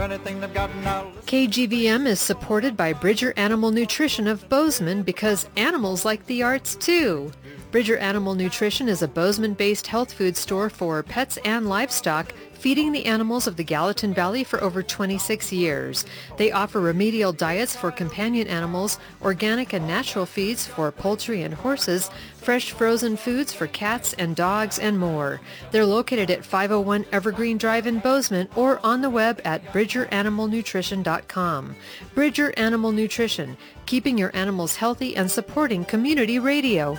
KGVM is supported by Bridger Animal Nutrition of Bozeman because animals like the arts too. Bridger Animal Nutrition is a Bozeman-based health food store for pets and livestock, feeding the animals of the Gallatin Valley for over 26 years. They offer remedial diets for companion animals, organic and natural feeds for poultry and horses, fresh frozen foods for cats and dogs, and more. They're located at 501 Evergreen Drive in Bozeman or on the web at bridgeranimalnutrition.com. Bridger Animal Nutrition, keeping your animals healthy and supporting community radio.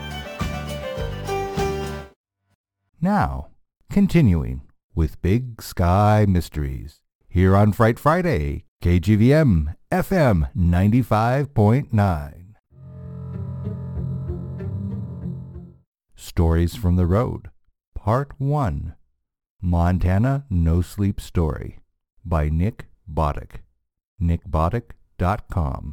Now, continuing with Big Sky Mysteries, here on Fright Friday, KGVM FM 95.9. Stories from the Road, Part 1, Montana No Sleep Story, by Nick Boddick, nickboddick.com.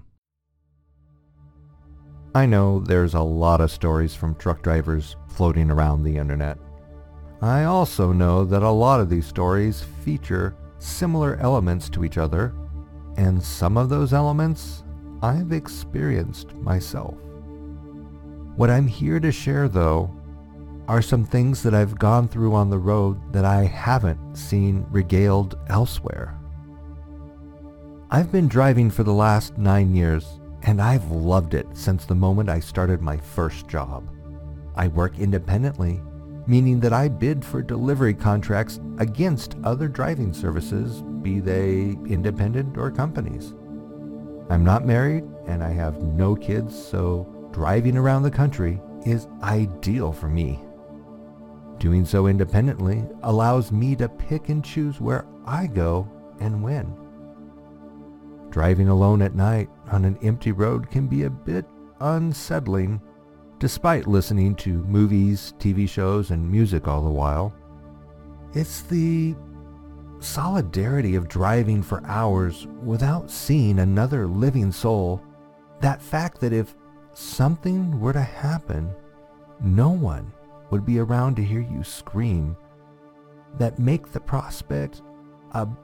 I know there's a lot of stories from truck drivers floating around the internet. I also know that a lot of these stories feature similar elements to each other, and some of those elements I've experienced myself. What I'm here to share, though, are some things that I've gone through on the road that I haven't seen regaled elsewhere. I've been driving for the last 9 years, and I've loved it since the moment I started my first job. I work independently, meaning that I bid for delivery contracts against other driving services, be they independent or companies. I'm not married and I have no kids, so driving around the country is ideal for me. Doing so independently allows me to pick and choose where I go and when. Driving alone at night on an empty road can be a bit unsettling, despite listening to movies, TV shows, and music all the while. It's the solidarity of driving for hours without seeing another living soul, that fact that if something were to happen, no one would be around to hear you scream, that make the prospect a